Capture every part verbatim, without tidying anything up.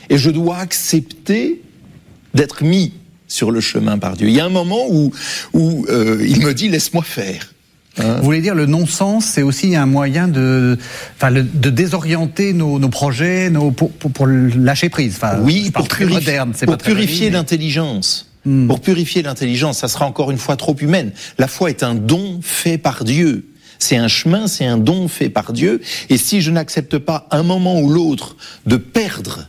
Et je dois accepter d'être mis sur le chemin par Dieu. Il y a un moment où, où euh, il me dit « laisse-moi faire ». Hein? Vous voulez dire le non-sens, c'est aussi un moyen de, enfin, le, de désorienter nos, nos projets, nos, pour, pour, pour lâcher prise. Enfin, oui, pour, purifier, moderne, c'est pour pas purifier joli, mais... l'intelligence. Hmm. Pour purifier l'intelligence, ça sera encore une fois trop humaine. La foi est un don fait par Dieu. C'est un chemin, c'est un don fait par Dieu. Et si je n'accepte pas un moment ou l'autre de perdre,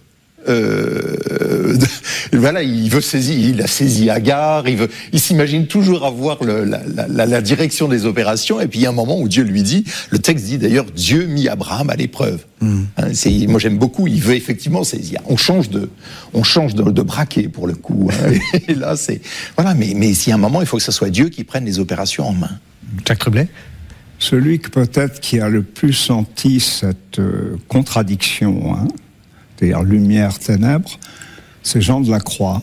euh, de, voilà, il veut saisir, il a saisi Agar, il veut, il s'imagine toujours avoir le, la, la, la direction des opérations. Et puis il y a un moment où Dieu lui dit, le texte dit d'ailleurs, Dieu mit Abraham à l'épreuve. Mm. Hein, c'est, moi j'aime beaucoup. Il veut effectivement saisir. On change de, on change de, de braquet pour le coup. Hein, et, et là c'est, voilà. Mais, mais s'il y a un moment, il faut que ce soit Dieu qui prenne les opérations en main. Jacques Tremblay. Celui que peut-être qui a le plus senti cette euh, contradiction, hein, c'est-à-dire lumière, ténèbres, c'est Jean de la Croix,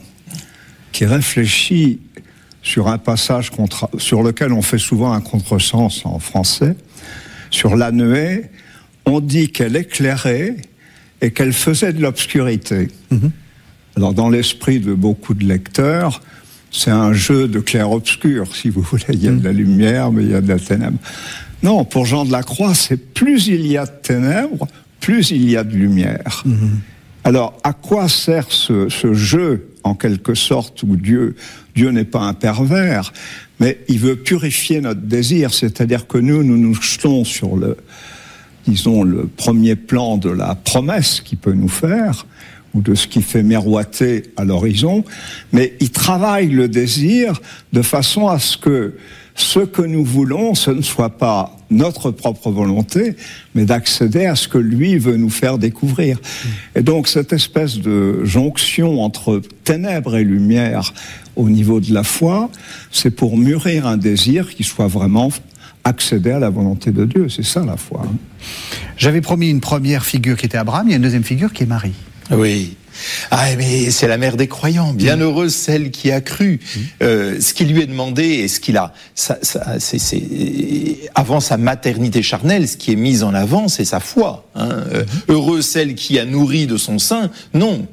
qui réfléchit sur un passage contra- sur lequel on fait souvent un contresens en français. Sur la nuée, on dit qu'elle éclairait et qu'elle faisait de l'obscurité. Mm-hmm. Alors dans l'esprit de beaucoup de lecteurs, c'est un jeu de clair-obscur, si vous voulez. Il y a de la lumière, mais il y a de la ténèbre. Non, pour Jean de la Croix, c'est plus il y a de ténèbres, plus il y a de lumière. Mmh. Alors, à quoi sert ce, ce jeu, en quelque sorte, où Dieu, Dieu n'est pas un pervers, mais il veut purifier notre désir, c'est-à-dire que nous, nous nous jetons sur le, disons, le premier plan de la promesse qu'il peut nous faire, ou de ce qui fait miroiter à l'horizon, mais il travaille le désir de façon à ce que ce que nous voulons, ce ne soit pas notre propre volonté, mais d'accéder à ce que lui veut nous faire découvrir. Mmh. Et donc cette espèce de jonction entre ténèbres et lumière au niveau de la foi, c'est pour mûrir un désir qui soit vraiment accéder à la volonté de Dieu. C'est ça la foi. J'avais promis une première figure qui était Abraham, il y a une deuxième figure qui est Marie. Oui. Ah, mais c'est la mère des croyants. Bienheureuse celle qui a cru. Mmh. Euh, ce qui lui est demandé et ce qu'il a, ça, ça, c'est, c'est, avant sa maternité charnelle, ce qui est mis en avant, c'est sa foi. Hein. Euh, heureuse celle qui a nourri de son sein. Non.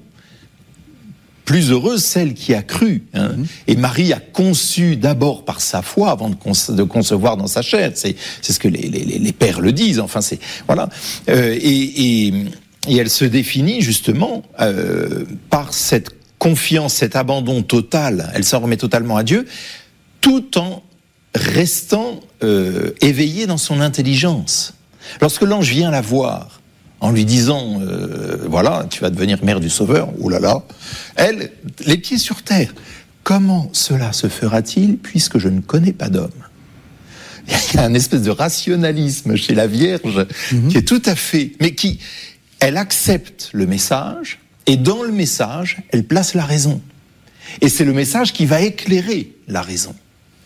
Plus heureuse celle qui a cru. Hein. Mmh. Et Marie a conçu d'abord par sa foi avant de, conce- de concevoir dans sa chair. C'est, c'est ce que les, les, les pères le disent. Enfin, c'est voilà. Euh, et, et Et elle se définit justement euh, par cette confiance, cet abandon total. Elle s'en remet totalement à Dieu, tout en restant euh, éveillée dans son intelligence. Lorsque l'ange vient la voir, en lui disant euh, « Voilà, tu vas devenir mère du Sauveur », oh là là, elle, les pieds sur terre. Comment cela se fera-t-il puisque je ne connais pas d'homme ? Il y a un espèce de rationalisme chez la Vierge mmh. qui est tout à fait... mais qui... Elle accepte le message, et dans le message, elle place la raison. Et c'est le message qui va éclairer la raison. Hein ?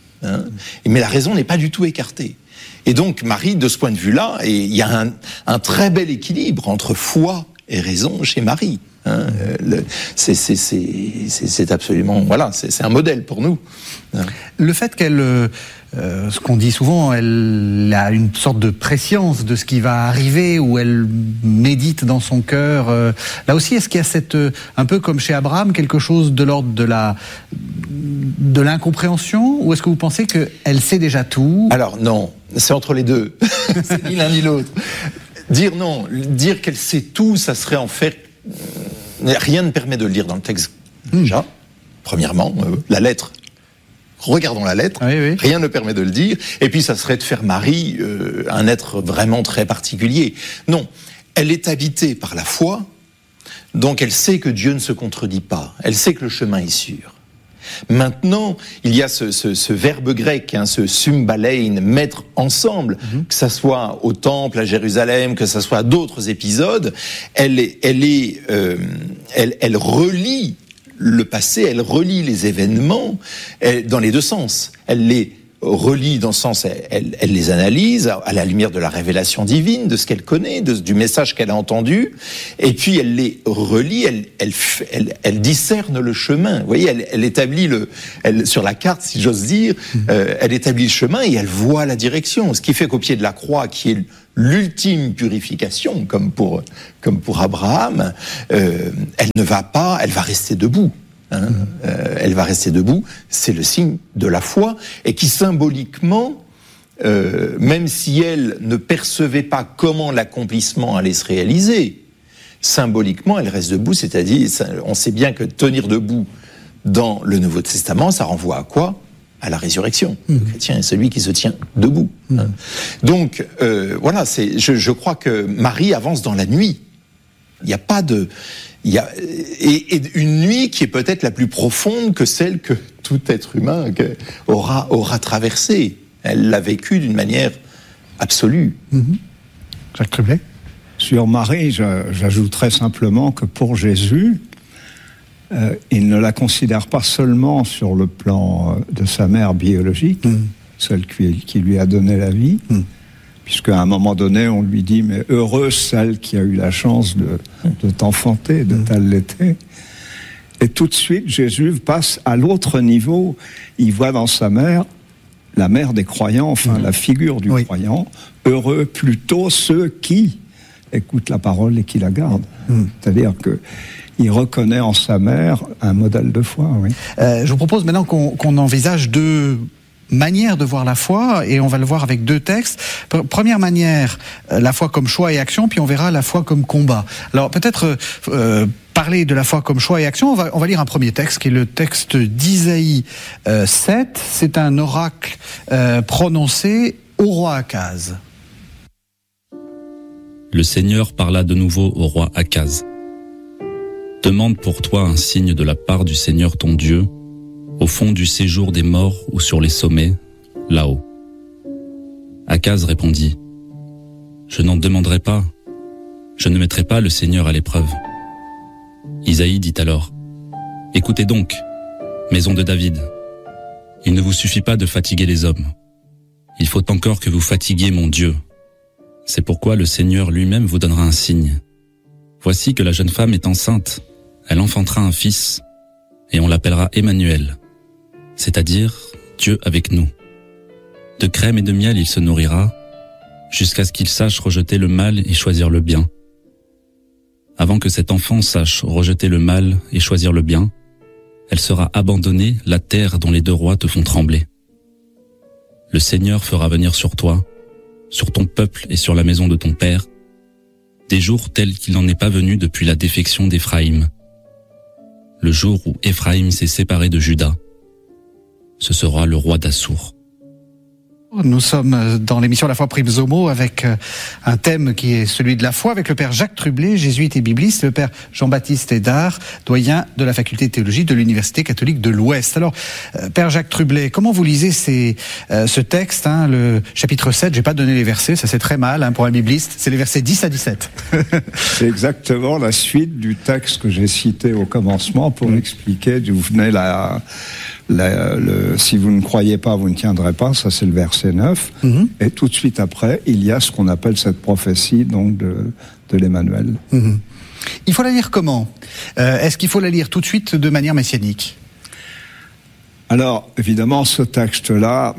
Mais la raison n'est pas du tout écartée. Et donc, Marie, de ce point de vue-là, et il y a un, un très bel équilibre entre foi et raison chez Marie. Hein ? Le, c'est, c'est, c'est, c'est, c'est absolument... Voilà, c'est, c'est un modèle pour nous. Hein ? Le fait qu'elle... Euh, Euh, ce qu'on dit souvent, elle a une sorte de prescience de ce qui va arriver, où elle médite dans son cœur. Euh, là aussi, est-ce qu'il y a cette, euh, un peu comme chez Abraham, quelque chose de l'ordre de la, de l'incompréhension, ou est-ce que vous pensez qu'elle sait déjà tout ? Alors non, c'est entre les deux. C'est ni l'un ni l'autre. Dire non, dire qu'elle sait tout, ça serait en fait... Rien ne permet de le lire dans le texte, déjà. Mmh. Premièrement, euh, la lettre. Regardons la lettre, oui, oui. Rien ne permet de le dire, et puis ça serait de faire Marie euh, un être vraiment très particulier. Non, elle est habitée par la foi, donc elle sait que Dieu ne se contredit pas, elle sait que le chemin est sûr. Maintenant, il y a ce, ce, ce verbe grec, hein, ce symbalein, mettre ensemble, mm-hmm. que ça soit au temple, à Jérusalem, que ça soit à d'autres épisodes, elle, est, elle, est, euh, elle, elle relie le passé, elle relie les événements elle, dans les deux sens. Elle les relie dans le sens, elle, elle, elle les analyse à, à la lumière de la révélation divine, de ce qu'elle connaît, de, du message qu'elle a entendu, et puis elle les relie, elle, elle, elle, elle discerne le chemin. Vous voyez, elle, elle établit le, elle, sur la carte, si j'ose dire, mmh. euh, elle établit le chemin et elle voit la direction. Ce qui fait qu'au pied de la croix, qui est l'ultime purification, comme pour, comme pour Abraham, euh, elle ne va pas, elle va rester debout. Hein, euh, elle va rester debout, c'est le signe de la foi, et qui symboliquement, euh, même si elle ne percevait pas comment l'accomplissement allait se réaliser, symboliquement, elle reste debout, c'est-à-dire, on sait bien que tenir debout dans le Nouveau Testament, ça renvoie à quoi ? À la résurrection. Mmh. Le chrétien est celui qui se tient debout. Mmh. Hein. Donc, euh, voilà, c'est, je, je crois que Marie avance dans la nuit. Il n'y a pas de... Il y a, et, et une nuit qui est peut-être la plus profonde que celle que tout être humain que, aura, aura traversée. Elle l'a vécue d'une manière absolue. Mmh. Jacques Trublet ? Sur Marie, je, j'ajouterais simplement que pour Jésus, euh, il ne la considère pas seulement sur le plan de sa mère biologique, mmh. celle qui, qui lui a donné la vie, mmh. puisqu'à un moment donné, on lui dit « mais heureuse celle qui a eu la chance de, de t'enfanter, de mmh. t'allaiter ». Et tout de suite, Jésus passe à l'autre niveau. Il voit dans sa mère la mère des croyants, enfin mmh. la figure du oui. croyant. Heureux plutôt ceux qui écoutent la parole et qui la gardent. Mmh. C'est-à-dire que il reconnaît en sa mère un modèle de foi. Oui. Euh, je vous propose maintenant qu'on, qu'on envisage deux manière de voir la foi, et on va le voir avec deux textes. Première manière, la foi comme choix et action, puis on verra la foi comme combat. Alors peut-être euh, parler de la foi comme choix et action, on va, on va lire un premier texte, qui est le texte d'Isaïe euh, sept. C'est un oracle euh, prononcé au roi Akaz. Le Seigneur parla de nouveau au roi Akaz. Demande pour toi un signe de la part du Seigneur ton Dieu, au fond du séjour des morts ou sur les sommets, là-haut. Akaz répondit, « Je n'en demanderai pas, je ne mettrai pas le Seigneur à l'épreuve. » Isaïe dit alors, « Écoutez donc, maison de David, il ne vous suffit pas de fatiguer les hommes. Il faut encore que vous fatiguiez mon Dieu. C'est pourquoi le Seigneur lui-même vous donnera un signe. Voici que la jeune femme est enceinte, elle enfantera un fils, et on l'appellera Emmanuel, c'est-à-dire Dieu avec nous. De crème et de miel il se nourrira, jusqu'à ce qu'il sache rejeter le mal et choisir le bien. Avant que cet enfant sache rejeter le mal et choisir le bien, elle sera abandonnée, la terre dont les deux rois te font trembler. Le Seigneur fera venir sur toi, sur ton peuple et sur la maison de ton père, des jours tels qu'il n'en est pas venu depuis la défection d'Éphraïm. Le jour où Éphraïm s'est séparé de Juda, ce sera le roi d'Assour. Nous sommes dans l'émission La foi prime Zomo avec un thème qui est celui de la foi avec le père Jacques Trublet, jésuite et bibliste, le père Jean-Baptiste Hédard, doyen de la faculté de théologie de l'Université catholique de l'Ouest. Alors, père Jacques Trublet, comment vous lisez ces, euh, ce texte, hein, le chapitre sept, j'ai pas donné les versets, ça c'est très mal hein, pour un bibliste, c'est les versets dix à dix-sept. C'est exactement la suite du texte que j'ai cité au commencement pour mmh. expliquer d'où venait la... La, le, si vous ne croyez pas, vous ne tiendrez pas, ça c'est le verset neuf. Mm-hmm. Et tout de suite après, il y a ce qu'on appelle cette prophétie donc de, de l'Emmanuel. Mm-hmm. Il faut la lire comment ? euh, Est-ce qu'il faut la lire tout de suite de manière messianique ? Alors, évidemment, ce texte-là,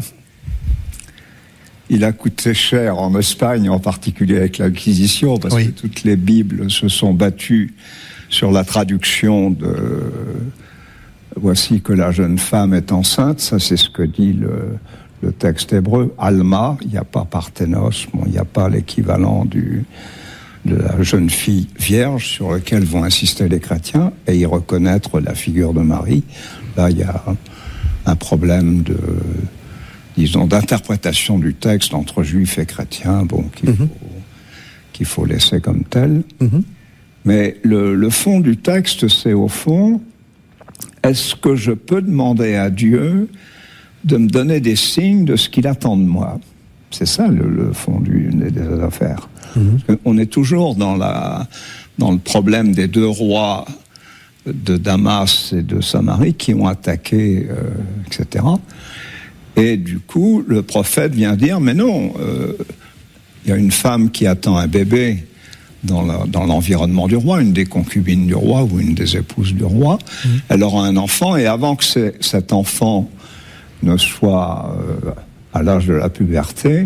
il a coûté cher en Espagne, en particulier avec l'Inquisition, parce oui. que toutes les Bibles se sont battues sur la traduction de... Voici que la jeune femme est enceinte, ça c'est ce que dit le, le texte hébreu. Alma, il n'y a pas Parthénos, bon, il n'y a pas l'équivalent du, de la jeune fille vierge sur lequel vont insister les chrétiens et y reconnaître la figure de Marie. Là, il y a un problème de, disons, d'interprétation du texte entre juifs et chrétiens, bon, qu'il, mm-hmm. faut, qu'il faut laisser comme tel. Mm-hmm. Mais le, le fond du texte, c'est au fond... Est-ce que je peux demander à Dieu de me donner des signes de ce qu'il attend de moi ? C'est ça le, le fond du, des affaires. Mm-hmm. On est toujours dans, la, dans le problème des deux rois de Damas et de Samarie qui ont attaqué, euh, et cetera. Et du coup, le prophète vient dire, mais non, euh, il y a une femme qui attend un bébé Dans, la, dans l'environnement du roi, une des concubines du roi ou une des épouses du roi, mmh. elle aura un enfant, et avant que cet enfant ne soit euh, à l'âge de la puberté,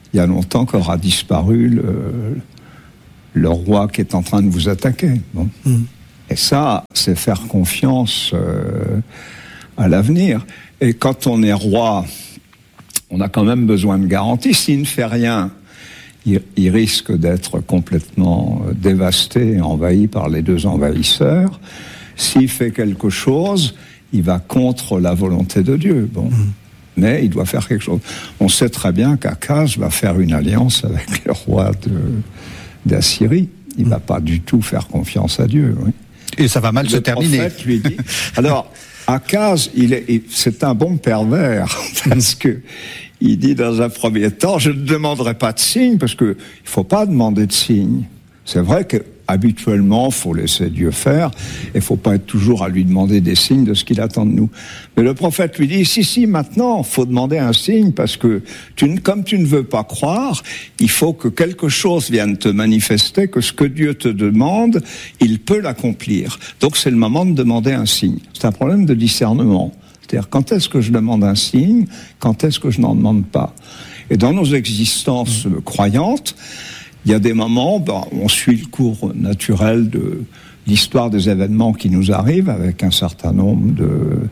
il y a longtemps qu'aura disparu le, le roi qui est en train de vous attaquer. Bon. Mmh. Et ça, c'est faire confiance euh, à l'avenir. Et quand on est roi, on a quand même besoin de garanties. S'il ne fait rien, il, il risque d'être complètement dévasté et envahi par les deux envahisseurs. S'il fait quelque chose, il va contre la volonté de Dieu. Bon. Mmh. Mais il doit faire quelque chose. On sait très bien qu'Akaz va faire une alliance avec le roi de, d'Assyrie. Il ne mmh. va pas du tout faire confiance à Dieu. Oui. Et ça va mal le se terminer. Prophète lui dit. Alors, Akaz, il est, il, c'est un bon pervers parce que il dit dans un premier temps, je ne demanderai pas de signe parce que il faut pas demander de signe. C'est vrai que habituellement, faut laisser Dieu faire et faut pas être toujours à lui demander des signes de ce qu'il attend de nous. Mais le prophète lui dit, si, si, maintenant, faut demander un signe parce que tu, comme tu ne veux pas croire, il faut que quelque chose vienne te manifester que ce que Dieu te demande, il peut l'accomplir. Donc c'est le moment de demander un signe. C'est un problème de discernement. C'est-à-dire, quand est-ce que je demande un signe, quand est-ce que je n'en demande pas? Et dans nos existences mmh. croyantes, il y a des moments, ben, on suit le cours naturel de l'histoire des événements qui nous arrivent avec un certain nombre de,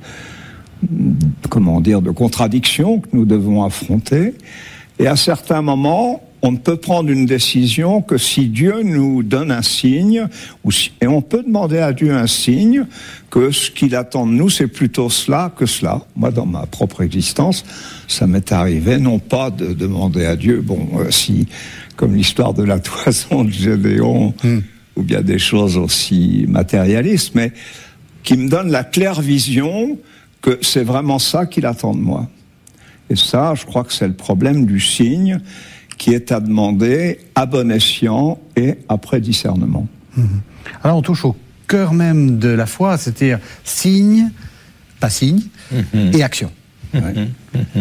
comment dire, de contradictions que nous devons affronter. Et à certains moments, on ne peut prendre une décision que si Dieu nous donne un signe, ou si, et on peut demander à Dieu un signe, que ce qu'il attend de nous, c'est plutôt cela que cela. Moi, dans ma propre existence, ça m'est arrivé, non pas de demander à Dieu, bon, euh, si, comme l'histoire de la toison de Gédéon, mmh. ou bien des choses aussi matérialistes, mais qui me donne la claire vision que c'est vraiment ça qu'il attend de moi. Et ça, je crois que c'est le problème du signe, qui est à demander à bon escient et après discernement. Mmh. Alors on touche au cœur même de la foi, c'est-à-dire signe, pas signe, mmh. et action. Mmh. Ouais. Mmh.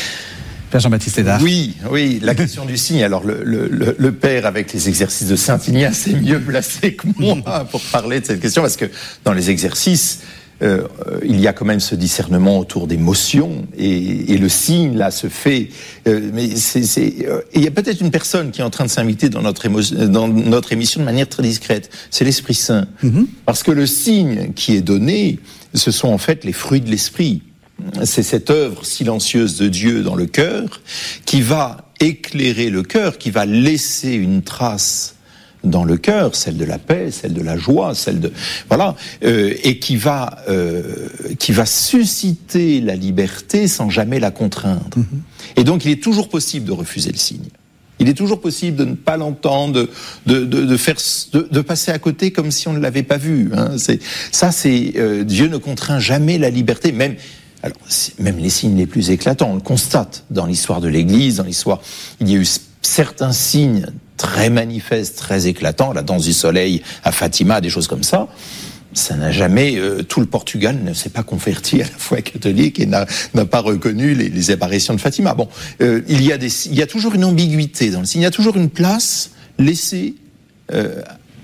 Père Jean-Baptiste Hédard. Oui, oui, la question du signe. Alors le, le, le père avec les exercices de Saint Ignace est mieux placé que moi pour parler de cette question, parce que dans les exercices, Euh, il y a quand même ce discernement autour des motions et, et le signe là se fait. Euh, mais c'est, c'est, euh, il y a peut-être une personne qui est en train de s'inviter dans notre, émo- dans notre émission de manière très discrète. C'est l'Esprit Saint, mm-hmm. parce que le signe qui est donné, ce sont en fait les fruits de l'esprit. C'est cette œuvre silencieuse de Dieu dans le cœur qui va éclairer le cœur, qui va laisser une trace dans le cœur, celle de la paix, celle de la joie, celle de voilà, euh, et qui va euh, qui va susciter la liberté sans jamais la contraindre. Mm-hmm. Et donc, il est toujours possible de refuser le signe. Il est toujours possible de ne pas l'entendre, de de de, de faire de, de passer à côté comme si on ne l'avait pas vu. Hein. C'est ça, c'est euh, Dieu ne contraint jamais la liberté, même. Alors, même les signes les plus éclatants, on le constate dans l'histoire de l'Église, dans l'histoire, il y a eu certains signes très manifestes, très éclatants, la danse du soleil à Fatima, des choses comme ça. Ça n'a jamais, euh, tout le Portugal ne s'est pas converti à la foi catholique et n'a, n'a pas reconnu les, les apparitions de Fatima. Bon, euh, il y a des, il y a toujours une ambiguïté dans le signe, il y a toujours une place laissée euh,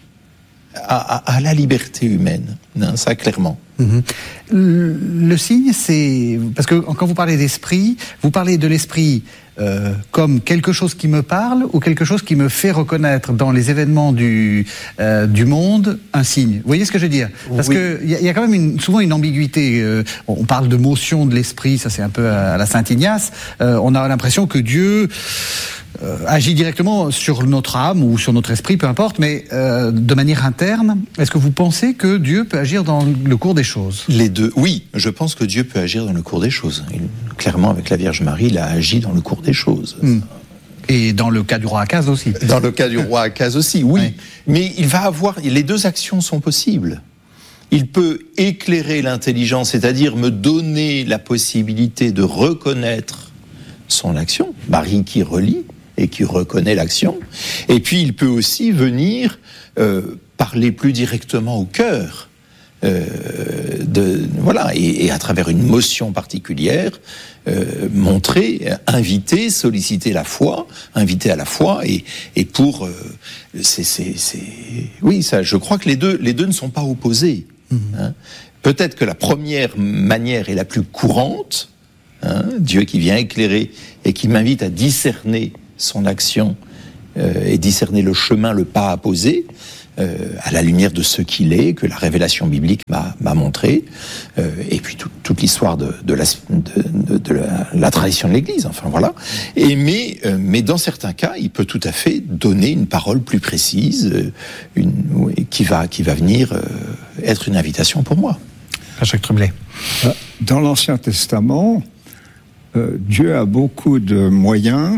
à, à, à la liberté humaine, hein, ça clairement. Mmh. Le, le signe, c'est parce que quand vous parlez d'esprit, vous parlez de l'esprit euh, comme quelque chose qui me parle ou quelque chose qui me fait reconnaître dans les événements du euh, du monde un signe. Vous voyez ce que je veux dire? Parce oui. que il y, y a quand même une, souvent une ambiguïté. Euh, on parle de motion de l'esprit, ça c'est un peu à, à la Saint Ignace. Euh, on a l'impression que Dieu Euh, agit directement sur notre âme ou sur notre esprit, peu importe, mais euh, de manière interne. Est-ce que vous pensez que Dieu peut agir dans le cours des choses? Les deux, oui, je pense que Dieu peut agir dans le cours des choses. Il, clairement, avec la Vierge Marie, il a agi dans le cours des choses. Mmh. Et dans le cas du roi Akaz aussi. Dans le cas du roi Akaz aussi, oui. oui. Mais il va avoir, les deux actions sont possibles. Il peut éclairer l'intelligence, c'est-à-dire me donner la possibilité de reconnaître son action. Marie qui relit et qui reconnaît l'action. Et puis, il peut aussi venir euh, parler plus directement au cœur, euh, de, voilà, et, et à travers une motion particulière, euh, montrer, inviter, solliciter la foi, inviter à la foi, et, et pour... Euh, c'est, c'est, c'est, oui, ça, je crois que les deux, les deux ne sont pas opposés. Mmh. Hein. Peut-être que la première manière est la plus courante, hein, Dieu qui vient éclairer et qui m'invite à discerner son action euh, et discerner le chemin, le pas à poser, euh, à la lumière de ce qu'il est, que la révélation biblique m'a, m'a montré, euh, et puis tout, toute l'histoire de, de, la, de, de, de la, la tradition de l'Église, enfin voilà. Et mais, euh, mais dans certains cas, il peut tout à fait donner une parole plus précise, euh, une, qui, va, qui va venir euh, être une invitation pour moi. Jacques Tremblay. Dans l'Ancien Testament, euh, Dieu a beaucoup de moyens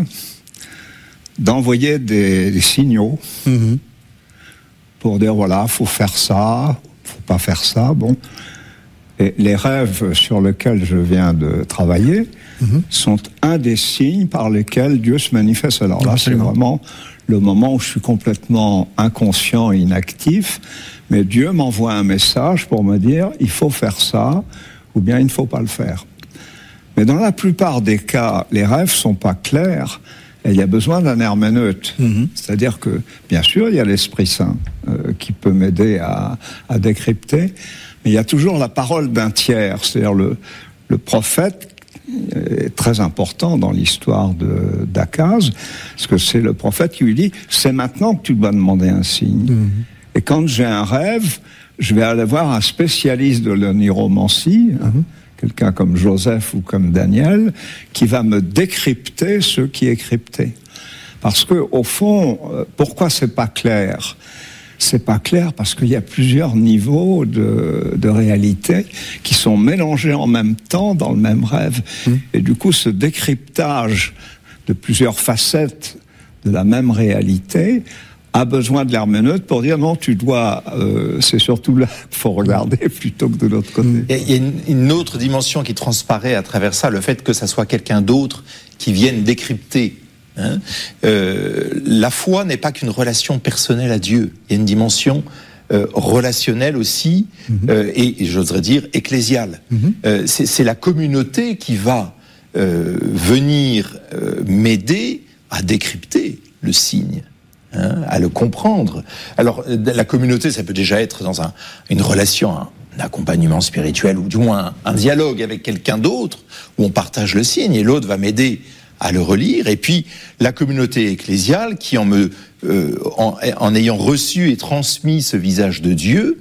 d'envoyer des, des signaux mmh. pour dire voilà, il faut faire ça, il ne faut pas faire ça. Bon. Et les rêves sur lesquels je viens de travailler mmh. sont un des signes par lesquels Dieu se manifeste. Alors là, Absolument. C'est vraiment le moment où je suis complètement inconscient et inactif, mais Dieu m'envoie un message pour me dire il faut faire ça ou bien il ne faut pas le faire. Mais dans la plupart des cas, les rêves ne sont pas clairs. Et il y a besoin d'un herméneute. Mm-hmm. C'est-à-dire que, bien sûr, il y a l'Esprit Saint euh, qui peut m'aider à, à décrypter, mais il y a toujours la parole d'un tiers. C'est-à-dire le, le prophète est très important dans l'histoire de, d'Akaz, parce que c'est le prophète qui lui dit « c'est maintenant que tu dois demander un signe mm-hmm. ». Et quand j'ai un rêve, je vais aller voir un spécialiste de l'oniromancie, mm-hmm. hein, quelqu'un comme Joseph ou comme Daniel, qui va me décrypter ce qui est crypté. Parce que, au fond, pourquoi c'est pas clair ? C'est pas clair parce qu'il y a plusieurs niveaux de, de réalité qui sont mélangés en même temps dans le même rêve. Mmh. Et du coup, ce décryptage de plusieurs facettes de la même réalité a besoin de l'herméneute pour dire non, tu dois, euh, c'est surtout là qu'il faut regarder plutôt que de l'autre côté. Il y a une, une autre dimension qui transparaît à travers ça, le fait que ça soit quelqu'un d'autre qui vienne décrypter. Hein. Euh, la foi n'est pas qu'une relation personnelle à Dieu. Il y a une dimension euh, relationnelle aussi, mm-hmm. euh, et, et j'oserais dire ecclésiale. Mm-hmm. Euh, c'est, c'est la communauté qui va euh, venir euh, m'aider à décrypter le signe. Hein, à le comprendre. Alors, la communauté, ça peut déjà être dans un, une relation, un, un accompagnement spirituel, ou du moins un, un dialogue avec quelqu'un d'autre, où on partage le signe, et l'autre va m'aider à le relire. Et puis, la communauté ecclésiale, qui en, me, euh, en, en ayant reçu et transmis ce visage de Dieu,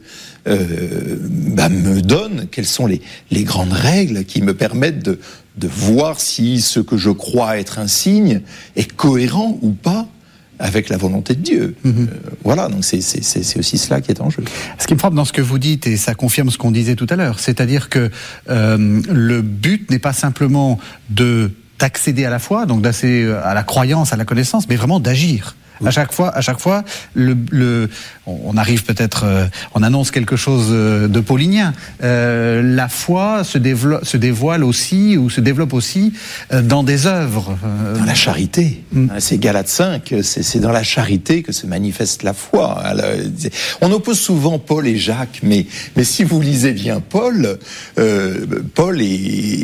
euh, bah, me donne quelles sont les, les grandes règles qui me permettent de, de voir si ce que je crois être un signe est cohérent ou pas avec la volonté de Dieu. Mmh. Euh, voilà, donc c'est, c'est, c'est aussi cela qui est en jeu. Ce qui me frappe dans ce que vous dites, et ça confirme ce qu'on disait tout à l'heure, c'est-à-dire que euh, le but n'est pas simplement de d'accéder à la foi, donc d'accéder à la croyance, à la connaissance, mais vraiment d'agir. Oui. À chaque fois, à chaque fois, le, le, on arrive peut-être, euh, on annonce quelque chose de paulinien. Euh, la foi se développe, se dévoile aussi ou se développe aussi euh, dans des œuvres. Euh, dans la charité. Mm. C'est Galates cinq. C'est, c'est dans la charité que se manifeste la foi. Alors, on oppose souvent Paul et Jacques, mais mais si vous lisez bien Paul, euh, Paul est,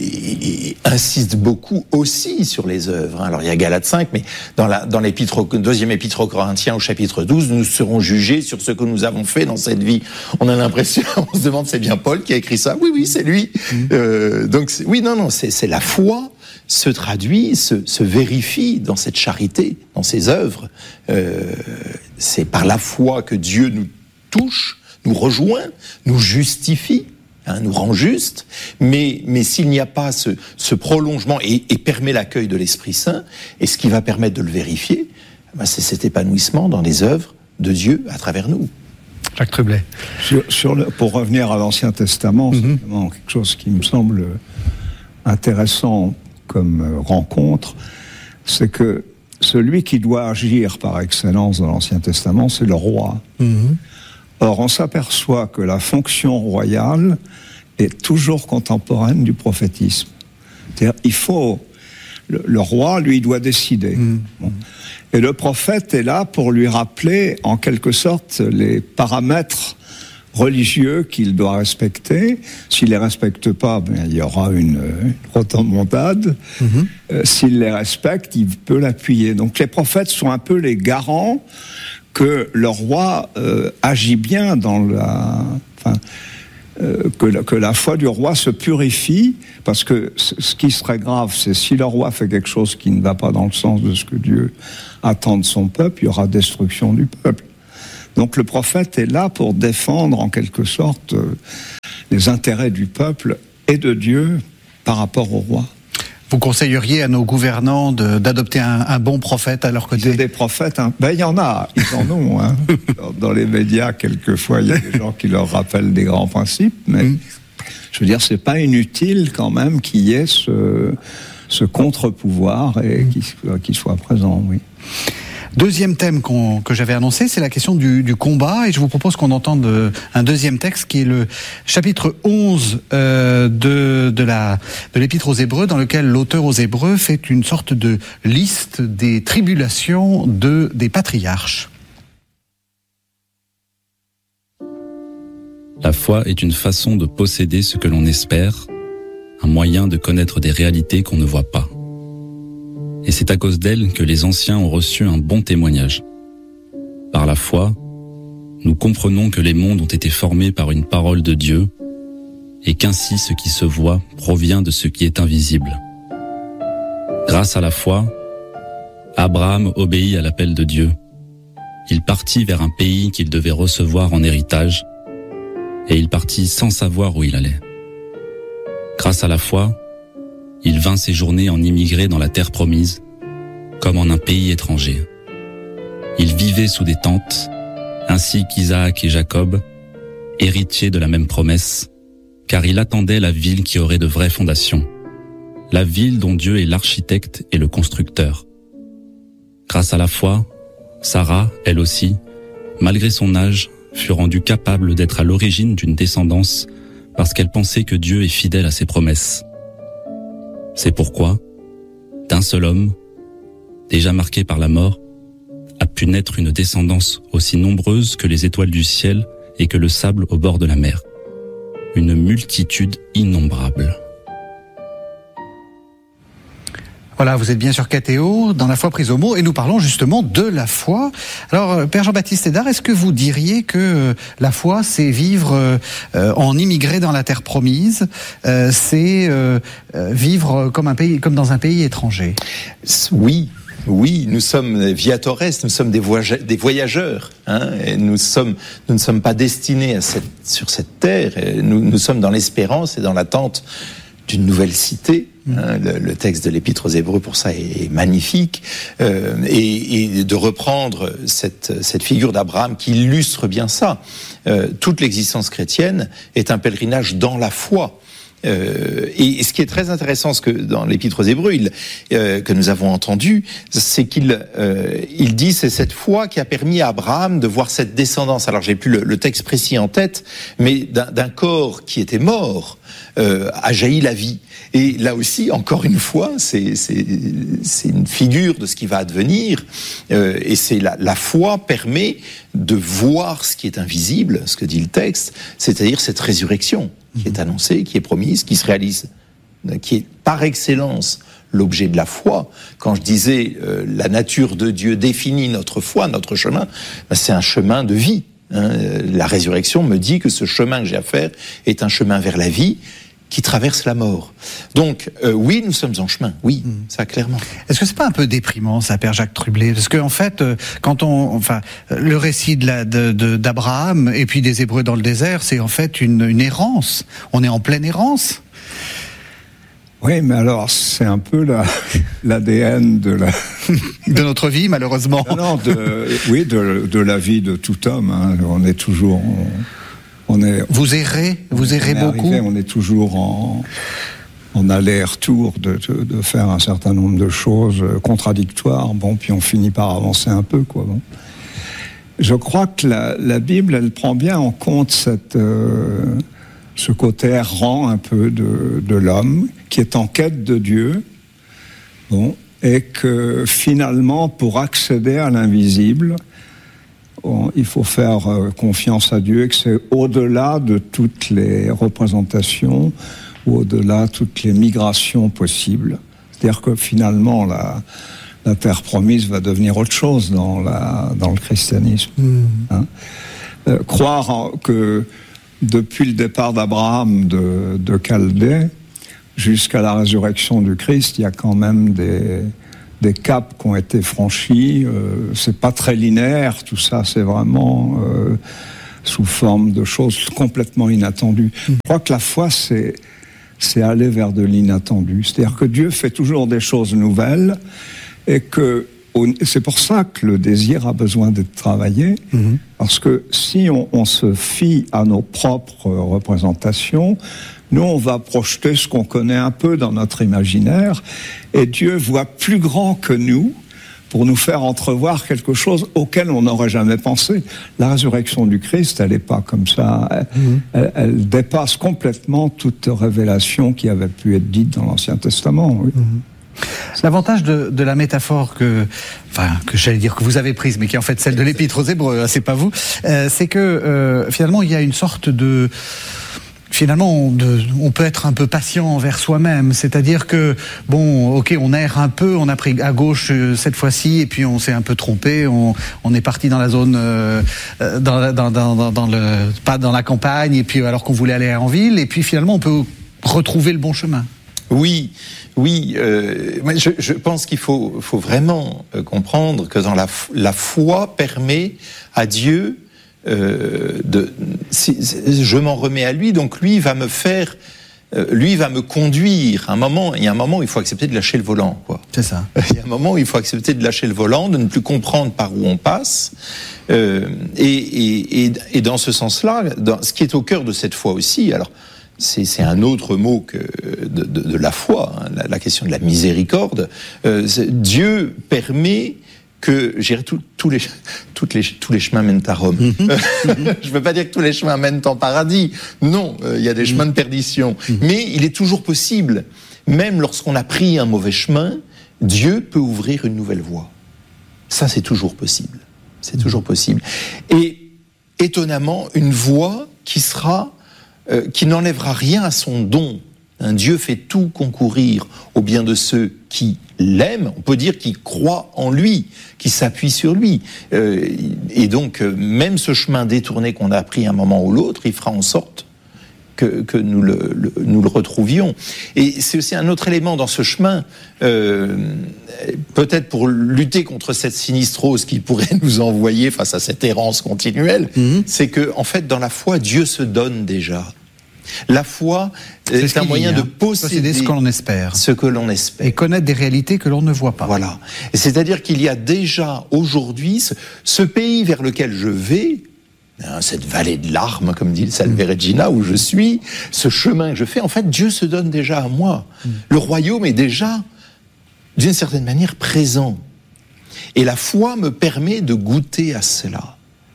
est, insiste beaucoup aussi sur les œuvres. Alors il y a Galates cinq, mais dans la dans l'épître deuxième épître Épître aux Corinthiens au chapitre douze, nous serons jugés sur ce que nous avons fait dans cette vie. On a l'impression, on se demande, c'est bien Paul qui a écrit ça ? Oui, oui, c'est lui. Mmh. Euh, donc, c'est, oui, non, non, c'est, c'est la foi se traduit, se, se vérifie dans cette charité, dans ses œuvres. Euh, c'est par la foi que Dieu nous touche, nous rejoint, nous justifie. Hein, nous rend juste, mais, mais s'il n'y a pas ce, ce prolongement et, et permet l'accueil de l'Esprit Saint, et ce qui va permettre de le vérifier, ben c'est cet épanouissement dans les œuvres de Dieu à travers nous. Jacques Tremblay. Sur, sur le, pour revenir à l'Ancien Testament, mm-hmm. c'est vraiment quelque chose qui me semble intéressant comme rencontre, c'est que celui qui doit agir par excellence dans l'Ancien Testament, c'est le roi. Mm-hmm. Or, on s'aperçoit que la fonction royale est toujours contemporaine du prophétisme. C'est-à-dire, il faut... Le, le roi, lui, doit décider. Mmh. Bon. Et le prophète est là pour lui rappeler, en quelque sorte, les paramètres religieux qu'il doit respecter. S'il ne les respecte pas, ben, il y aura une, une rotomontade. Mmh. Euh, s'il les respecte, il peut l'appuyer. Donc les prophètes sont un peu les garants que le roi euh, agit bien dans la... Enfin, euh, que, la, que la foi du roi se purifie, parce que ce qui serait grave, c'est si le roi fait quelque chose qui ne va pas dans le sens de ce que Dieu attend de son peuple, il y aura destruction du peuple. Donc le prophète est là pour défendre en quelque sorte euh, les intérêts du peuple et de Dieu par rapport au roi. Vous conseilleriez à nos gouvernants de, d'adopter un, un bon prophète à leur côté? Il y a des prophètes, hein. Ben il y en a, ils en ont. Hein. Dans les médias, quelquefois, il y a des gens qui leur rappellent des grands principes, mais mm. je veux dire, c'est pas inutile quand même qu'il y ait ce, ce contre-pouvoir et qu'il, qu'il soit présent, oui. Deuxième thème qu'on, que j'avais annoncé, c'est la question du, du combat, et je vous propose qu'on entende un deuxième texte qui est le chapitre onze euh, de, de, la, de l'Épître aux Hébreux, dans lequel l'auteur aux Hébreux fait une sorte de liste des tribulations de, des patriarches. La foi est une façon de posséder ce que l'on espère, un moyen de connaître des réalités qu'on ne voit pas. Et c'est à cause d'elle que les anciens ont reçu un bon témoignage. Par la foi, nous comprenons que les mondes ont été formés par une parole de Dieu, et qu'ainsi ce qui se voit provient de ce qui est invisible. Grâce à la foi, Abraham obéit à l'appel de Dieu. Il partit vers un pays qu'il devait recevoir en héritage, et il partit sans savoir où il allait. Grâce à la foi, il vint séjourner en immigré dans la terre promise, comme en un pays étranger. Il vivait sous des tentes, ainsi qu'Isaac et Jacob, héritiers de la même promesse, car il attendait la ville qui aurait de vraies fondations, la ville dont Dieu est l'architecte et le constructeur. Grâce à la foi, Sarah, elle aussi, malgré son âge, fut rendue capable d'être à l'origine d'une descendance parce qu'elle pensait que Dieu est fidèle à ses promesses. C'est pourquoi, d'un seul homme, déjà marqué par la mort, a pu naître une descendance aussi nombreuse que les étoiles du ciel et que le sable au bord de la mer. Une multitude innombrable. Voilà, vous êtes bien sur K T O, dans la foi prise au mot, et nous parlons justement de la foi. Alors, Père Jean-Baptiste Hédard, est-ce que vous diriez que la foi, c'est vivre euh, en immigré dans la terre promise, euh, c'est euh, vivre comme, un pays, comme dans un pays étranger? Oui. Oui, nous sommes viatores, nous sommes des, voyage- des voyageurs. Hein, et nous, sommes, nous ne sommes pas destinés à cette, sur cette terre. Et nous, nous sommes dans l'espérance et dans l'attente d'une nouvelle cité. Hein, le, le texte de l'Épître aux Hébreux, pour ça, est, est magnifique. Euh, et, et de reprendre cette, cette figure d'Abraham qui illustre bien ça. Euh, toute l'existence chrétienne est un pèlerinage dans la foi. Euh, et, et ce qui est très intéressant, ce que dans l'Épître aux Hébreux, il, euh, que nous avons entendu, c'est qu'il euh, il dit c'est cette foi qui a permis à Abraham de voir cette descendance. Alors j'ai plus le, le texte précis en tête, mais d'un, d'un corps qui était mort euh, a jailli la vie. Et là aussi, encore une fois, c'est, c'est, c'est une figure de ce qui va advenir. Euh, et c'est la, la foi permet de voir ce qui est invisible, ce que dit le texte, c'est-à-dire cette résurrection qui est annoncée, qui est promise, qui se réalise, qui est par excellence l'objet de la foi. Quand je disais euh, la nature de Dieu définit notre foi, notre chemin, ben, c'est un chemin de vie. Hein. La résurrection me dit que ce chemin que j'ai à faire est un chemin vers la vie qui traverse la mort. Donc, euh, oui, nous sommes en chemin, oui, mmh. ça clairement. Est-ce que c'est pas un peu déprimant, ça, Père Jacques Trublet? Parce qu'en en fait, euh, quand on, enfin, le récit de la, de, de, d'Abraham et puis des Hébreux dans le désert, c'est en fait une, une errance. On est en pleine errance. Oui, mais alors, c'est un peu la, l'A D N de la... de notre vie, malheureusement. Non, non de, oui, de, de la vie de tout homme. Hein. On est toujours... On... On est, vous errez, vous errez beaucoup. Arrivé, on est toujours en, en aller-retour de, de, de faire un certain nombre de choses contradictoires. Bon, puis on finit par avancer un peu, quoi. Bon. Je crois que la, la Bible, elle prend bien en compte cette, euh, ce côté errant un peu de, de l'homme qui est en quête de Dieu. Bon, et que finalement, pour accéder à l'invisible, il faut faire confiance à Dieu et que c'est au-delà de toutes les représentations ou au-delà de toutes les migrations possibles. C'est-à-dire que finalement, la, la terre promise va devenir autre chose dans, la, dans le christianisme. Mmh. Hein euh, croire en, que depuis le départ d'Abraham de, de Chaldée jusqu'à la résurrection du Christ, il y a quand même des, des caps qui ont été franchis. Euh, c'est pas très linéaire, tout ça, c'est vraiment euh, sous forme de choses complètement inattendues. Je crois que la foi, c'est, c'est aller vers de l'inattendu. C'est-à-dire que Dieu fait toujours des choses nouvelles et que c'est pour ça que le désir a besoin d'être travaillé, mmh. parce que si on, on se fie à nos propres représentations, nous on va projeter ce qu'on connaît un peu dans notre imaginaire, et Dieu voit plus grand que nous pour nous faire entrevoir quelque chose auquel on n'aurait jamais pensé. La résurrection du Christ, elle n'est pas comme ça, elle, mmh. elle, elle dépasse complètement toute révélation qui avait pu être dite dans l'Ancien Testament. Oui. Mmh. L'avantage de, de la métaphore que, enfin, que j'allais dire que vous avez prise, mais qui est en fait celle de l'Épître aux Hébreux, c'est pas vous, euh, c'est que euh, finalement il y a une sorte de, finalement, on, de, on peut être un peu patient envers soi-même, c'est-à-dire que bon, ok, on erre un peu, on a pris à gauche euh, cette fois-ci, et puis on s'est un peu trompé, on, on est parti dans la zone, euh, dans, dans, dans, dans, dans le, pas dans la campagne, et puis alors qu'on voulait aller en ville, et puis finalement on peut retrouver le bon chemin. Oui, oui. Euh, je, je pense qu'il faut, faut vraiment euh, comprendre que dans la, la foi permet à Dieu euh, de. Si, je m'en remets à lui, donc lui va me faire, euh, lui va me conduire. Un moment, il y a un moment où il faut accepter de lâcher le volant, quoi. C'est ça. Il y a un moment où il faut accepter de lâcher le volant, de ne plus comprendre par où on passe. Euh, et, et, et, et dans ce sens-là, dans, ce qui est au cœur de cette foi aussi, alors. C'est, c'est un autre mot que de, de, de la foi, hein, la, la question de la miséricorde. Euh, Dieu permet que, je dirais, tout, tous les, toutes les, tous les chemins mènent à Rome. Mm-hmm. Je ne veux pas dire que tous les chemins mènent en paradis. Non, il euh, y a des mm-hmm. chemins de perdition. Mm-hmm. Mais il est toujours possible, même lorsqu'on a pris un mauvais chemin, Dieu peut ouvrir une nouvelle voie. Ça, c'est toujours possible. C'est mm-hmm. toujours possible. Et étonnamment, une voie qui sera Euh, qui n'enlèvera rien à son don. Un Dieu fait tout concourir au bien de ceux qui l'aiment, on peut dire qui croient en lui, qui s'appuient sur lui. Euh, et donc, euh, même ce chemin détourné qu'on a pris un moment ou l'autre, il fera en sorte que, que nous, le, le, nous le retrouvions. Et c'est aussi un autre élément dans ce chemin, euh, peut-être pour lutter contre cette sinistrose qu'il pourrait nous envoyer face à cette errance continuelle, mmh. c'est que, en fait, dans la foi, Dieu se donne déjà. La foi c'est, c'est un moyen dit, hein. de posséder, posséder ce que l'on espère. Ce que l'on espère. Et connaître des réalités que l'on ne voit pas. Voilà. Et c'est-à-dire qu'il y a déjà aujourd'hui ce, ce pays vers lequel je vais, hein, cette vallée de larmes, comme dit le Salve Regina, où je suis, ce chemin que je fais, en fait, Dieu se donne déjà à moi. Mm. Le royaume est déjà, d'une certaine manière, présent. Et la foi me permet de goûter à cela.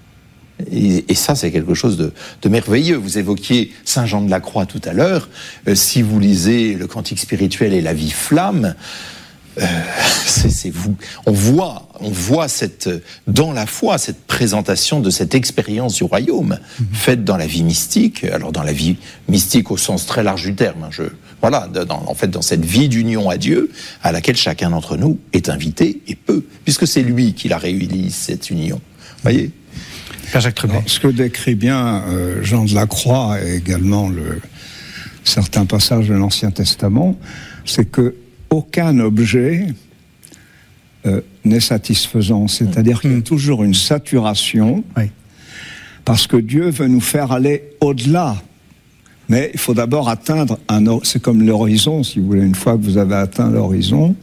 Et, et ça, c'est quelque chose de, de merveilleux. Vous évoquiez Saint Jean de la Croix tout à l'heure. Euh, si vous lisez le Cantique spirituel et la vie flamme, euh, c'est, c'est vous. On voit, on voit cette, dans la foi, cette présentation de cette expérience du royaume, mmh. faite dans la vie mystique. Alors dans la vie mystique au sens très large du terme. Hein, je, voilà, dans, en fait, dans cette vie d'union à Dieu, à laquelle chacun d'entre nous est invité et peut, puisque c'est lui qui la réalise, cette union. Vous voyez ? Alors, ce que décrit bien euh, Jean de la Croix et également le, certains passages de l'Ancien Testament, c'est que aucun objet euh, n'est satisfaisant. C'est-à-dire mmh. qu'il y a toujours une saturation, oui. parce que Dieu veut nous faire aller au-delà. Mais il faut d'abord atteindre un... C'est comme l'horizon, si vous voulez. Une fois que vous avez atteint l'horizon,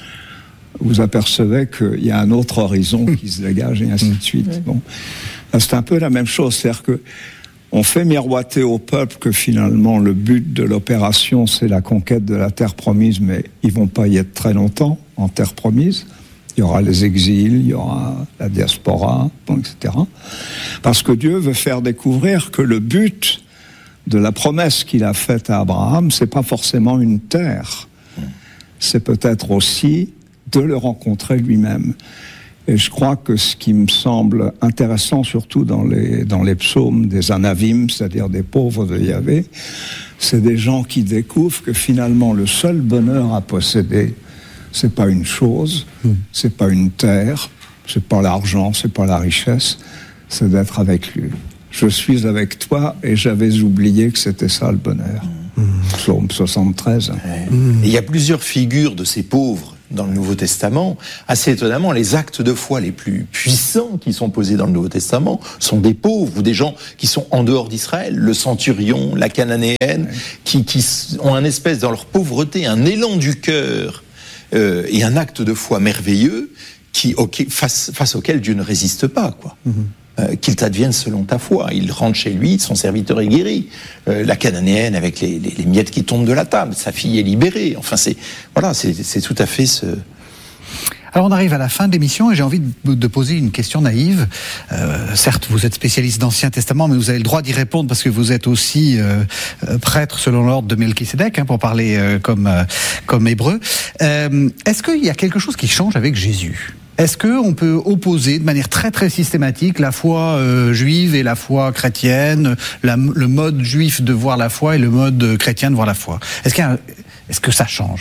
vous apercevez qu'il y a un autre horizon qui se dégage et ainsi de suite. Bon. C'est un peu la même chose, c'est-à-dire que on fait miroiter au peuple que finalement le but de l'opération c'est la conquête de la terre promise, mais ils vont pas y être très longtemps en terre promise. Il y aura les exils, il y aura la diaspora, bon, et cetera. Parce que Dieu veut faire découvrir que le but de la promesse qu'il a faite à Abraham, c'est pas forcément une terre, c'est peut-être aussi de le rencontrer lui-même. Et je crois que ce qui me semble intéressant, surtout dans les, dans les psaumes des anavim, c'est-à-dire des pauvres de Yahvé, c'est des gens qui découvrent que finalement le seul bonheur à posséder, c'est pas une chose, mmh. c'est pas une terre, c'est pas l'argent, c'est pas la richesse, c'est d'être avec lui. Je je suis avec toi et j'avais oublié que c'était ça le bonheur. Mmh. Psaume soixante-treize. Ouais. Mmh. Il y a plusieurs figures de ces pauvres dans le Nouveau Testament. Assez étonnamment, les actes de foi les plus puissants qui sont posés dans le Nouveau Testament sont des pauvres ou des gens qui sont en dehors d'Israël. Le centurion, la cananéenne, ouais. qui, qui ont un espèce, dans leur pauvreté, un élan du cœur euh, et un acte de foi merveilleux qui, okay, face, face auquel Dieu ne résiste pas, quoi. Mmh. Euh, qu'il t'advienne selon ta foi. Il rentre chez lui, son serviteur est guéri. Euh, la cananéenne avec les, les, les miettes qui tombent de la table, sa fille est libérée. Enfin, c'est voilà, c'est, c'est tout à fait ce. Alors on arrive à la fin de l'émission et j'ai envie de, de poser une question naïve. Euh, certes, vous êtes spécialiste d'Ancien Testament, mais vous avez le droit d'y répondre parce que vous êtes aussi euh, prêtre selon l'ordre de Melchisédek, hein, pour parler euh, comme euh, comme hébreu. Euh, est-ce qu'il y a quelque chose qui change avec Jésus ? Est-ce qu'on peut opposer de manière très très systématique la foi euh, juive et la foi chrétienne, la, le mode juif de voir la foi et le mode chrétien de voir la foi ? Est-ce, qu'il y a un, est-ce que ça change ?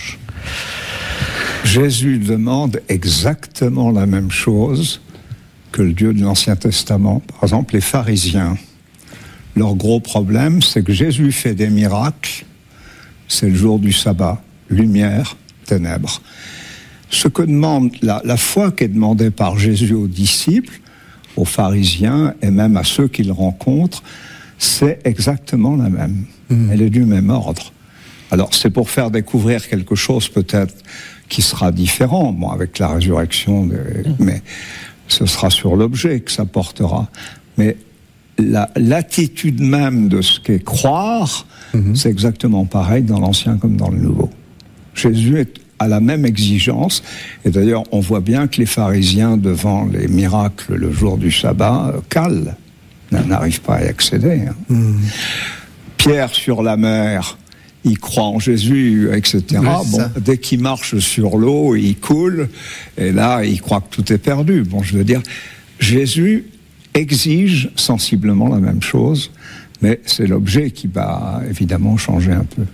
Jésus demande exactement la même chose que le Dieu de l'Ancien Testament. Par exemple, les pharisiens, leur gros problème, c'est que Jésus fait des miracles, c'est le jour du sabbat, lumière, ténèbres. Ce que demande, la, la foi qui est demandée par Jésus aux disciples, aux pharisiens et même à ceux qu'il rencontre, c'est exactement la même. Mmh. Elle est du même ordre. Alors c'est pour faire découvrir quelque chose peut-être qui sera différent, bon, avec la résurrection, de, mmh. mais ce sera sur l'objet que ça portera. Mais la, l'attitude même de ce qu'est croire, mmh. c'est exactement pareil dans l'Ancien comme dans le Nouveau. Jésus est à la même exigence, et d'ailleurs on voit bien que les pharisiens devant les miracles le jour du sabbat euh, calent, n'arrivent pas à y accéder. Hein. Mmh. Pierre sur la mer, il croit en Jésus, et cetera. Oui, bon, dès qu'il marche sur l'eau, il coule, et là il croit que tout est perdu. Bon, je veux dire, Jésus exige sensiblement la même chose, mais c'est l'objet qui va évidemment changer un peu.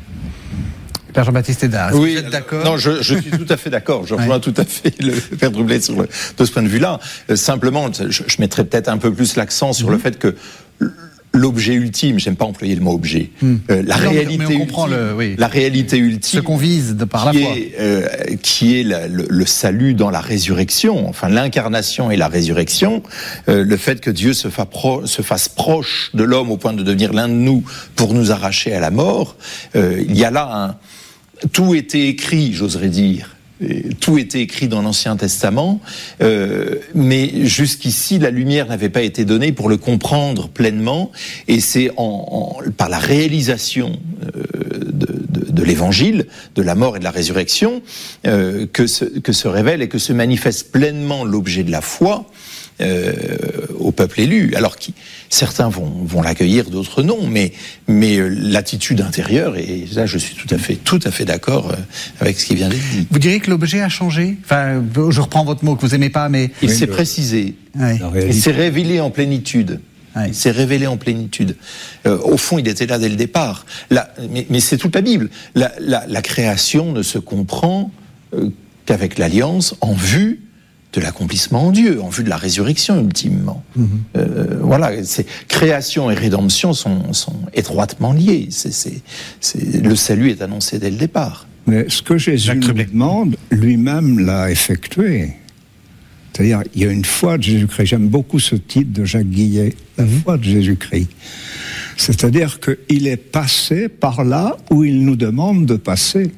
Père Jean-Baptiste Hédard, est-ce oui, que vous êtes d'accord ? Non, je, je suis tout à fait d'accord. Je rejoins ouais. tout à fait le Père Droublet sur le, de ce point de vue-là. Euh, simplement, je, je mettrais peut-être un peu plus l'accent sur mmh. le fait que l'objet ultime, j'aime pas employer le mot objet, mmh. euh, la, non, réalité mais on comprend ultime, le, oui. la réalité ultime, ce qu'on vise de par la foi, est, euh, qui est la, le, le salut dans la résurrection, enfin l'incarnation et la résurrection, euh, le fait que Dieu se, fa pro, se fasse proche de l'homme au point de devenir l'un de nous pour nous arracher à la mort, euh, il y a là un tout était écrit, j'oserais dire. Tout était écrit dans l'Ancien Testament, euh, mais jusqu'ici, la lumière n'avait pas été donnée pour le comprendre pleinement, et c'est en, en, par la réalisation euh, de, de, de l'Évangile, de la mort et de la résurrection, euh, que, se, que se révèle et que se manifeste pleinement l'objet de la foi, Euh, au peuple élu. Alors qui, certains vont, vont l'accueillir, d'autres non, mais, mais euh, l'attitude intérieure, et là je suis tout à fait, tout à fait d'accord euh, avec ce qui vient d'être dit. Vous diriez que l'objet a changé ? Enfin, je reprends votre mot que vous aimez pas, mais... Il oui, s'est le... précisé, oui. Il s'est révélé en plénitude. Oui. Il s'est révélé en plénitude. Euh, au fond, il était là dès le départ. La, mais, mais c'est toute la Bible. La, la, la création ne se comprend euh, qu'avec l'alliance en vue de l'accomplissement en Dieu, en vue de la résurrection ultimement. Mmh. Euh, voilà, c'est, création et rédemption sont, sont étroitement liés. C'est, c'est, c'est, le salut est annoncé dès le départ. Mais ce que Jésus nous demande, lui-même l'a effectué. C'est-à-dire, il y a une foi de Jésus-Christ. J'aime beaucoup ce titre de Jacques Guillet, la mmh. foi de Jésus-Christ. C'est-à-dire qu'il est passé par là où il nous demande de passer.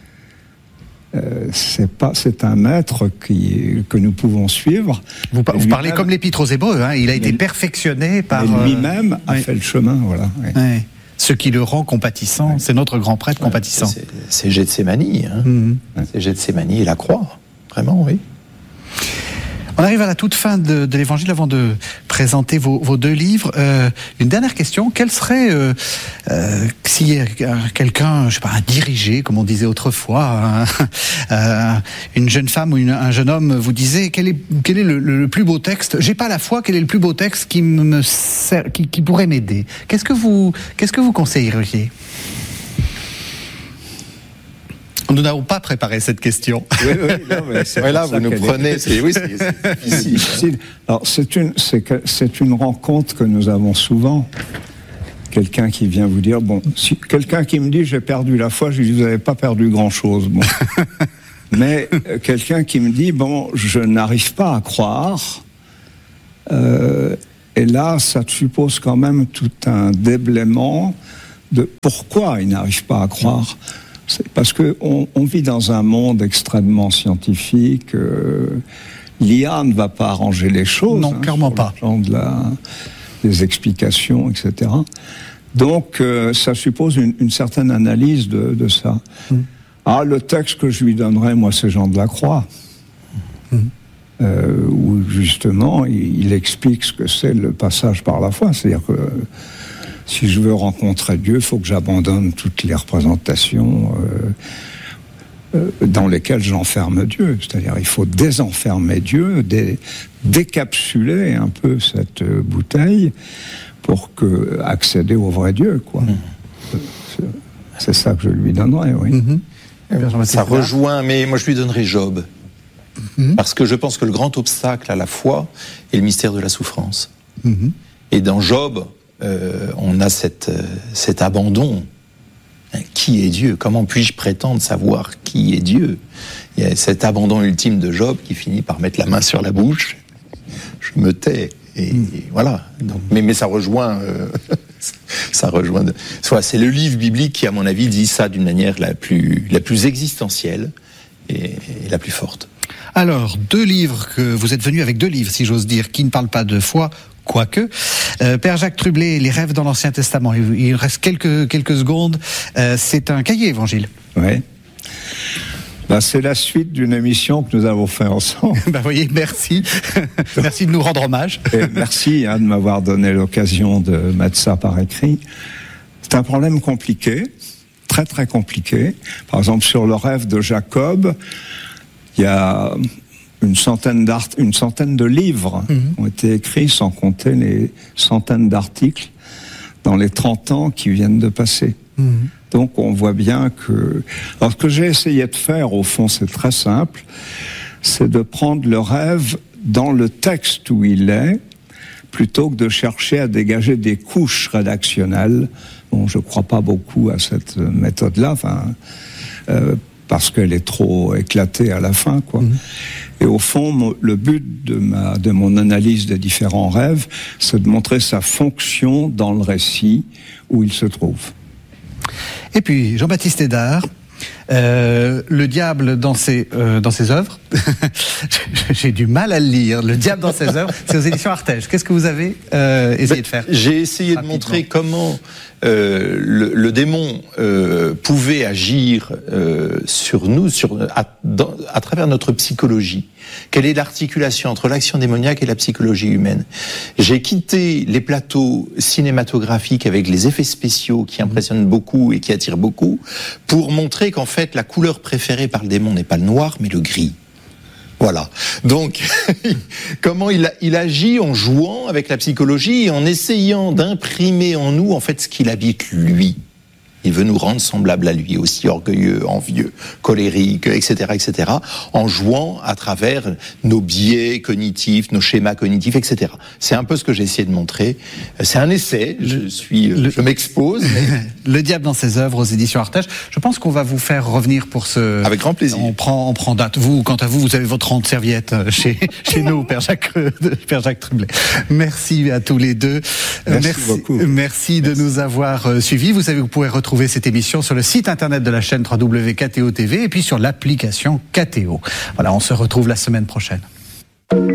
Euh, c'est pas, c'est un maître qui, que nous pouvons suivre. Vous, vous parlez comme l'Épître aux Hébreux, hein, il a été perfectionné par... lui-même euh, a oui. fait le chemin, voilà. Oui. Oui. Ce qui le rend compatissant, oui. c'est notre grand prêtre compatissant. C'est, c'est Gethsémani, hein. Mm-hmm. C'est Gethsémani et la croix, vraiment, oui. On arrive à la toute fin de, de l'Évangile avant de présenter vos, vos deux livres. Euh, une dernière question, quelle serait, euh, euh, si quelqu'un, je sais pas, un dirigé, comme on disait autrefois, un, euh, une jeune femme ou une, un jeune homme vous disait quel est, quel est le, le plus beau texte, j'ai pas la foi, quel est le plus beau texte qui, me sert, qui, qui pourrait m'aider ? Qu'est-ce que vous, qu'est-ce que vous conseilleriez ? Nous n'avons pas préparé cette question. Oui, oui, non, mais c'est ouais, là, vous nous prenez, est... c'est, oui, c'est, c'est difficile. Alors, c'est une, c'est, que, c'est une rencontre que nous avons souvent. Quelqu'un qui vient vous dire, bon, si quelqu'un qui me dit j'ai perdu la foi, je lui dis vous n'avez pas perdu grand-chose. Bon. Mais euh, quelqu'un qui me dit, bon, je n'arrive pas à croire, euh, et là, ça suppose quand même tout un déblaiement de pourquoi il n'arrive pas à croire. C'est parce qu'on on vit dans un monde extrêmement scientifique. Euh, L'I A ne va pas arranger les choses. Non, hein, clairement pas. Le plan de la, des explications, et cetera. Donc, euh, ça suppose une, une certaine analyse de, de ça. Mmh. Ah, le texte que je lui donnerais, moi, c'est Jean de la Croix. Mmh. Euh, où, justement, il, il explique ce que c'est le passage par la foi. C'est-à-dire que si je veux rencontrer Dieu, il faut que j'abandonne toutes les représentations euh, euh, dans lesquelles j'enferme Dieu. C'est-à-dire il faut désenfermer Dieu, dé, décapsuler un peu cette euh, bouteille pour que, accéder au vrai Dieu, quoi. Mmh. C'est, c'est ça que je lui donnerais, oui. Mmh. Ça rejoint, mais moi je lui donnerais Job. Mmh. Parce que je pense que le grand obstacle à la foi est le mystère de la souffrance. Mmh. Et dans Job, Euh, on a cette, euh, cet abandon. Qui est Dieu ? Comment puis-je prétendre savoir qui est Dieu ? Il y a cet abandon ultime de Job qui finit par mettre la main sur la bouche. Je me tais. Et, mmh. et voilà. Donc, mais, mais ça rejoint... Euh, ça rejoint... De, soit, c'est le livre biblique qui, à mon avis, dit ça d'une manière la plus, la plus existentielle et, et la plus forte. Alors, deux livres que vous êtes venus avec deux livres, si j'ose dire, qui ne parlent pas de foi, quoique. Euh, Père Jacques Trublet, Les rêves dans l'Ancien Testament. Il, il reste quelques, quelques secondes. Euh, c'est un cahier évangile. Oui. Ben, c'est la suite d'une émission que nous avons fait ensemble. Ben, vous voyez, merci. Merci de nous rendre hommage. Et merci hein, de m'avoir donné l'occasion de mettre ça par écrit. C'est un problème compliqué, très très compliqué. Par exemple, sur le rêve de Jacob, il y a une centaine, d'art, une centaine de livres mmh. ont été écrits, sans compter les centaines d'articles dans les trente ans qui viennent de passer. Mmh. Donc on voit bien que... Alors ce que j'ai essayé de faire, au fond, c'est très simple, c'est de prendre le rêve dans le texte où il est, plutôt que de chercher à dégager des couches rédactionnelles. Bon, je ne crois pas beaucoup à cette méthode-là, enfin... Euh, parce qu'elle est trop éclatée à la fin, quoi. Mmh. Et au fond, le but de, ma, de mon analyse des différents rêves, c'est de montrer sa fonction dans le récit où il se trouve. Et puis, Jean-Baptiste Hédard, euh, le diable dans ses, euh, dans ses œuvres, j'ai du mal à le lire, le diable dans ses œuvres, c'est aux éditions Artege. Qu'est-ce que vous avez euh, essayé ben, de faire ? J'ai essayé rapidement de montrer comment euh, le, le démon euh, pouvait agir euh, sur nous, sur, à, dans, à travers notre psychologie. Quelle est l'articulation entre l'action démoniaque et la psychologie humaine ? J'ai quitté les plateaux cinématographiques avec les effets spéciaux qui impressionnent beaucoup et qui attirent beaucoup pour montrer qu'en fait la couleur préférée par le démon n'est pas le noir mais le gris. Voilà. Donc, comment il, il agit en jouant avec la psychologie et en essayant d'imprimer en nous, en fait, ce qu'il habite lui. Il veut nous rendre semblables à lui, aussi orgueilleux, envieux, colériques, et cetera, et cetera, en jouant à travers nos biais cognitifs, nos schémas cognitifs, et cetera. C'est un peu ce que j'ai essayé de montrer. C'est un essai, je suis, le, je m'expose. Mais... Le diable dans ses œuvres aux éditions Artege. Je pense qu'on va vous faire revenir pour ce... Avec grand plaisir. On prend, on prend date. Vous, quant à vous, vous avez votre rang de serviette chez, chez nous, Père Jacques, Père Jacques Trublet. Merci à tous les deux. Merci, merci beaucoup. Merci de merci. nous avoir suivis. Vous savez que vous pouvez retrouver Trouvez cette émission sur le site internet de la chaîne w w w point k t o point t v et puis sur l'application K T O. Voilà, on se retrouve la semaine prochaine.